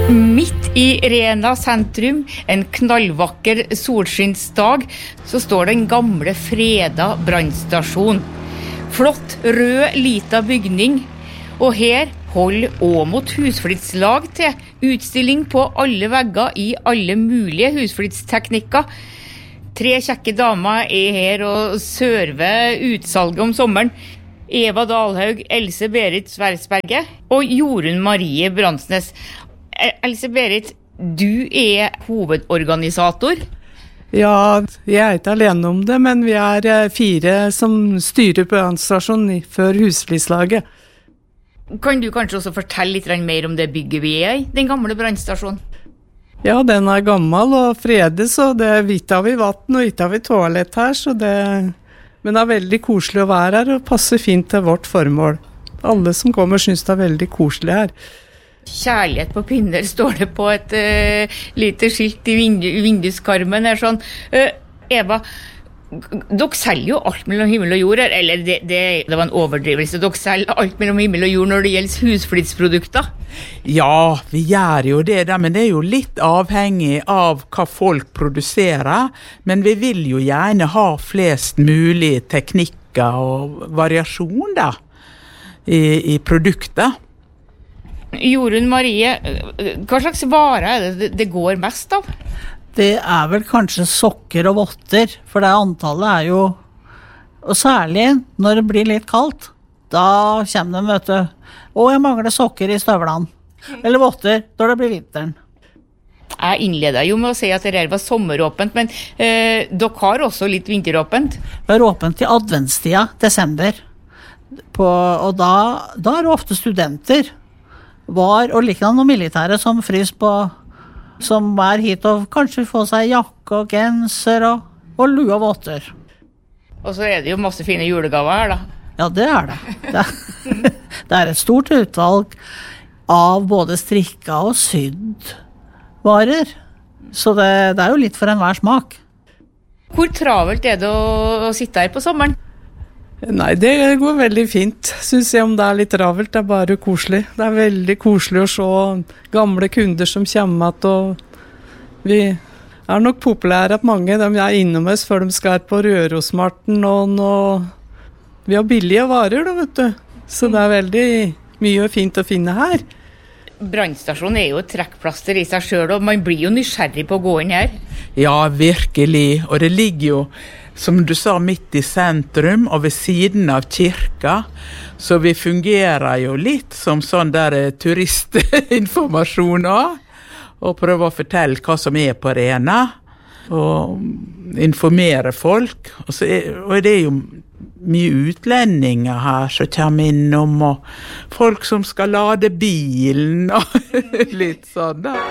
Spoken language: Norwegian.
Midt i Rena sentrum, en knallvakker solskinnsdag, så står den gamle freda brannstasjon. Flott, rød, lita bygning. Og her holder Åmot husflidslag til. Utstilling på alle vegger i alle mulige husflidsteknikker. 3 kjekke damer er her og server utsalget om sommeren. Eva Dalhaug, Else Berit Sversberget og Jorunn Marie Bransnes. Else Berit, du er hovedorganisator. Ja, jeg er ikke alene om det, men vi er 4 som styrer brannstasjonen for husflidslaget. Kan du kanskje også fortelle litt mer om det bygget vi er i, den gamle brannstasjonen? Ja, den er gammel og fredet, så ikke har vi vatten og ikke har vi toalett her, men det er veldig koselig å være her og passer fint til vårt formål. Alle som kommer synes det er veldig koselig her. Kjærlighet på pinner står det på et lite skilt i vinduskarmen her sånn. Eva, dere selger jo alt mellom himmel og jord, eller det var en overdrivelse. Dere selger alt mellom himmel og jord når det gjelder husflidsprodukter. Ja, vi gjør jo det da, men det er jo litt avhengig av hva folk produserer. Men vi vil jo gjerne ha flest mulig teknikker og variasjon da, i produkter. Jorunn Marie, hva slags vare er det går mest av? Det er vel kanskje sokker og votter, for det antallet er jo, og særlig når det blir litt kaldt, da kommer de, vet du, jeg mangler sokker i støvlene, eller votter når det blir vinteren. Jeg innleder jo med å si at det her var sommeråpent, men dere har også litt vinteråpent? Vi har åpent til adventstida, desember, og da er det ofte studenter, og liknande noen militære som frys på, som er hit og kanskje får seg jakke og genser og lue og votter. Og så er det jo masse fine julegaver her da. Ja, det er det. Det er et stort utvalg av både strikka og sydd varer. Så det er jo litt for enhver smak. Hvor travelt er det å sitte her på sommeren? Nei, det går veldig fint, synes jeg, om det er litt travelt. Det er bare koselig. Det er veldig koselig å se gamle kunder som kommer til, og vi er nok populære at mange de er innom oss før de skal på Rørosmarten, og vi har billige varer da, vet du. Så det er veldig mye fint å finne her. Brannstasjonen er jo et trekkplaster i seg selv, og man blir jo nysgjerrig på å gå inn her. Ja, virkelig. Og det ligger jo, som du sa, midt i sentrum og ved siden av kirka. Så vi fungerer jo litt som sånn der turistinformasjon også, og prøver å fortelle hva som er på Rena, og informere folk. Og det er jo mye utlendinger her som kommer innom, og folk som skal lade bilen, og litt sånn da.